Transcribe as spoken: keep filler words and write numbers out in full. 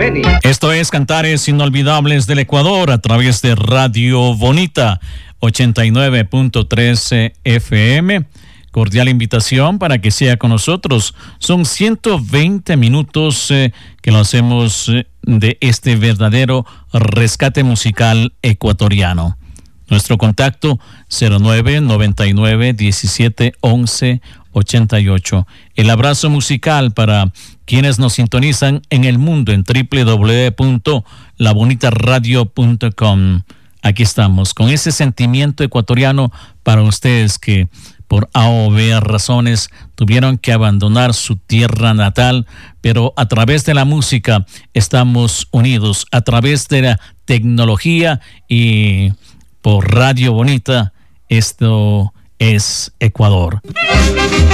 Beni. Esto es Cantares Inolvidables del Ecuador a través de Radio Bonita ochenta y nueve punto tres F M. Cordial invitación para que sea con nosotros. Son ciento veinte minutos eh, que lo hacemos eh, de este verdadero rescate musical ecuatoriano. Nuestro contacto cero nueve noventa y nueve diecisiete once ochenta y ocho. El abrazo musical para quienes nos sintonizan en el mundo en doble u doble u doble u punto la bonita radio punto com. Aquí estamos con ese sentimiento ecuatoriano para ustedes que por A o B razones tuvieron que abandonar su tierra natal, pero a través de la música estamos unidos, a través de la tecnología y por Radio Bonita. Esto es Ecuador.